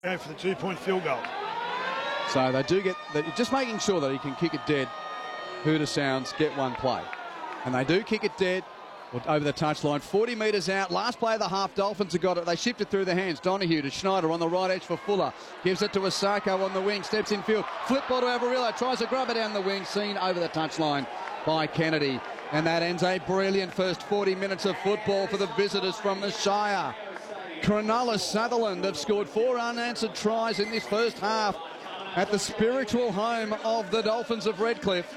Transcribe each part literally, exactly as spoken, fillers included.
Go for the two-point field goal. So they do get, just making sure that he can kick it dead. Hooter Sounds get one play. And they do kick it dead over the touchline. forty metres out. Last play of the half. Dolphins have got it. They shift it through their hands. Donahue to Schneider on the right edge for Fuller. Gives it to Asako on the wing. Steps in field. Flip ball to Avarillo. Tries to grab it down the wing. Seen over the touchline by Kennedy. And that ends a brilliant first forty minutes of football for the visitors from the Shire. Cronulla Sutherland have scored four unanswered tries in this first half at the spiritual home of the Dolphins of Redcliffe.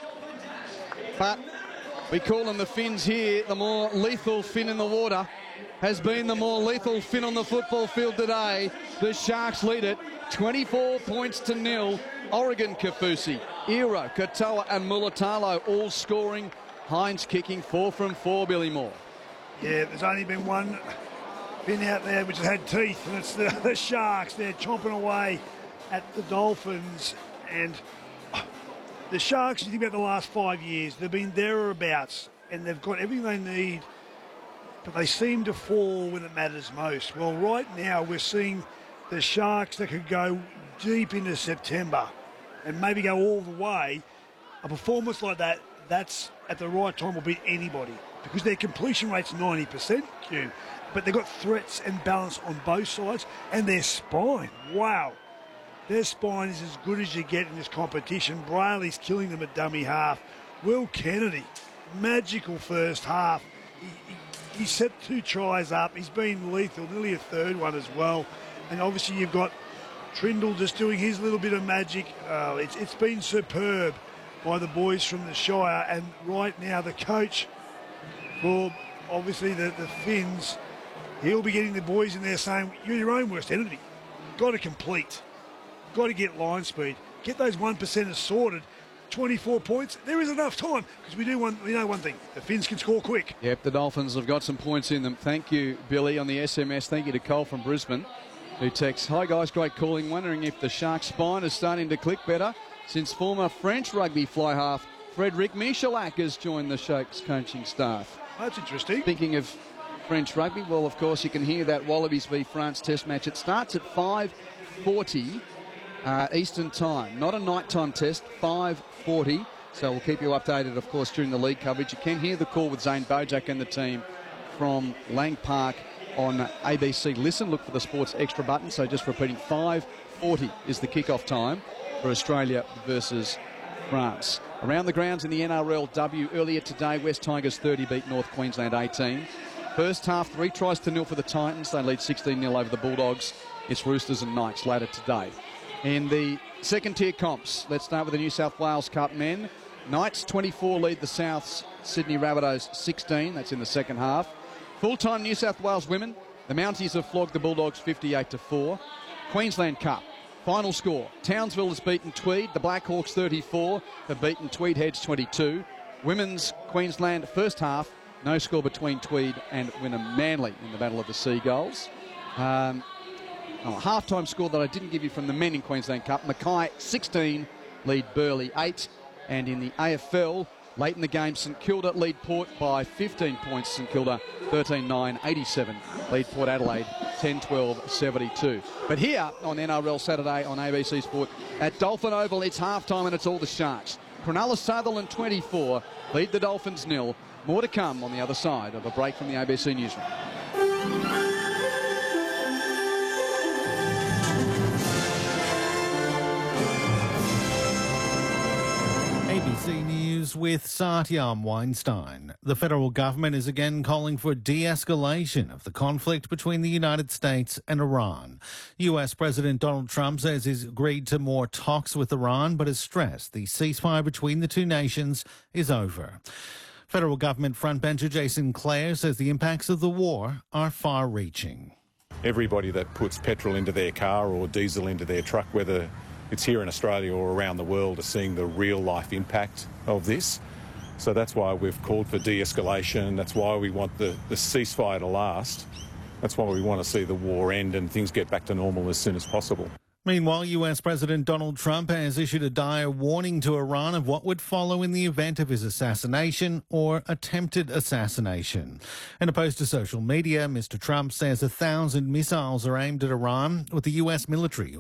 But we call them the Finns here. The more lethal fin in the water has been the more lethal fin on the football field today. The Sharks lead it twenty-four points to nil. Oregon Kafusi, Iro, Katoa and Mulatalo all scoring. Hines kicking four from four, Billy Moore. Yeah, there's only been one fin out there which has had teeth, and it's the, the Sharks. They're chomping away at the Dolphins. And the Sharks, you think about the last five years, they've been thereabouts, and they've got everything they need, but they seem to fall when it matters most. Well, right now we're seeing the Sharks that could go deep into September and maybe go all the way. A performance like that, that's at the right time will beat anybody, because their completion rate's ninety percent, Q. But they've got threats and balance on both sides, and their spine, wow. Their spine is as good as you get in this competition. Brayley's killing them at dummy half. Will Kennedy, magical first half. He, he, he set two tries up. He's been lethal, nearly a third one as well. And obviously you've got Trindle just doing his little bit of magic. Uh, it's, it's been superb by the boys from the Shire. And right now the coach for obviously the, the Finns, he'll be getting the boys in there saying, you're your own worst enemy. Got to complete. Got to get line speed. Get those one percenters sorted. twenty-four points. There is enough time, because we do one. We know one thing: the Finns can score quick. Yep, the Dolphins have got some points in them. Thank you, Billy, on the S M S. Thank you to Cole from Brisbane, who texts, "Hi guys, great calling. Wondering if the Sharks' spine is starting to click better since former French rugby fly half Frederic Michalak has joined the Sharks coaching staff." That's interesting. Speaking of French rugby, well, of course, you can hear that Wallabies v France Test match. It starts at five forty. Uh, Eastern time, not a nighttime test, five forty. So we'll keep you updated, of course, during the league coverage. You can hear the call with Zane Bojack and the team from Lang Park on A B C Listen. Look for the Sports Extra button. So just repeating, five forty is the kickoff time for Australia versus France. Around the grounds in the N R L W earlier today, West Tigers thirty beat North Queensland eighteen. First half, three tries to nil for the Titans. They lead sixteen nil over the Bulldogs. It's Roosters and Knights later today. In the second tier comps, let's start with the New South Wales Cup men. Knights twenty-four lead the Souths, Sydney Rabbitohs sixteen. That's in the second half. Full-time New South Wales women, the Mounties have flogged the Bulldogs fifty-eight to four. Queensland Cup, final score. Townsville has beaten Tweed. The Blackhawks thirty-four have beaten Tweed Heads twenty-two. Women's Queensland first half, no score between Tweed and Wynnum Manly in the Battle of the Seagulls. Um, Oh, half-time score that I didn't give you from the men in Queensland Cup. Mackay sixteen, lead Burleigh eight. And in the A F L, late in the game, St Kilda lead Port by fifteen points. St Kilda thirteen nine, eighty-seven. Lead Port Adelaide ten twelve, seventy-two. But here on N R L Saturday on A B C Sport, at Dolphin Oval, it's half-time and it's all the Sharks. Cronulla Sutherland twenty-four, lead the Dolphins nil. More to come on the other side of a break from the A B C Newsroom. A B C News with Satyam Weinstein. The federal government is again calling for de-escalation of the conflict between the United States and Iran. U S President Donald Trump says he's agreed to more talks with Iran, but has stressed the ceasefire between the two nations is over. Federal government frontbencher Jason Clare says the impacts of the war are far-reaching. Everybody that puts petrol into their car or diesel into their truck, whether it's here in Australia or around the world, are seeing the real-life impact of this. So that's why we've called for de-escalation. That's why we want the, the ceasefire to last. That's why we want to see the war end and things get back to normal as soon as possible. Meanwhile, U S President Donald Trump has issued a dire warning to Iran of what would follow in the event of his assassination or attempted assassination. In a post to social media, Mister Trump says a thousand missiles are aimed at Iran, with the U S military